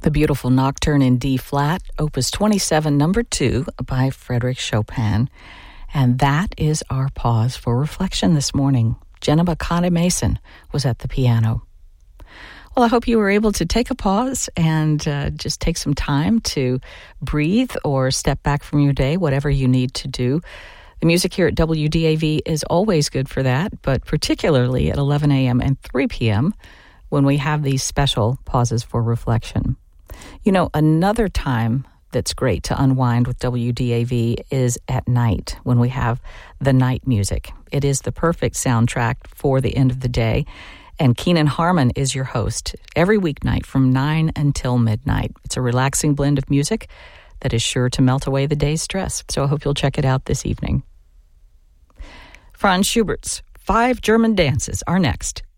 The beautiful Nocturne in D-flat, Opus 27, number 2, by Frédéric Chopin. And that is our pause for reflection this morning. Jenna Makane-Mason was at the piano. Well, I hope you were able to take a pause and just take some time to breathe or step back from your day, whatever you need to do. The music here at WDAV is always good for that, but particularly at 11 a.m. and 3 p.m. when we have these special pauses for reflection. You know, another time that's great to unwind with WDAV is at night when we have the night music. It is the perfect soundtrack for the end of the day. And Keenan Harmon is your host every weeknight from 9 until midnight. It's a relaxing blend of music that is sure to melt away the day's stress. So I hope you'll check it out this evening. Franz Schubert's 5 German Dances are next.